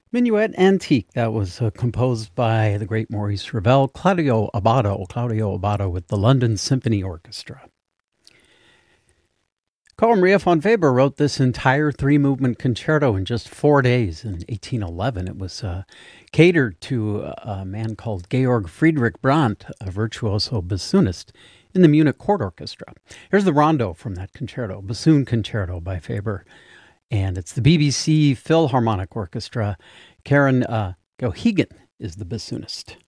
Minuet Antique, that was composed by the great Maurice Ravel, Claudio Abbado with the London Symphony Orchestra. Carl Maria von Weber wrote this entire three-movement concerto in just 4 days in 1811. It was catered to a man called Georg Friedrich Brandt, a virtuoso bassoonist in the Munich Court Orchestra. Here's the rondo from that concerto, Bassoon Concerto by Weber. And it's the BBC Philharmonic Orchestra. Karen Gohegan is the bassoonist.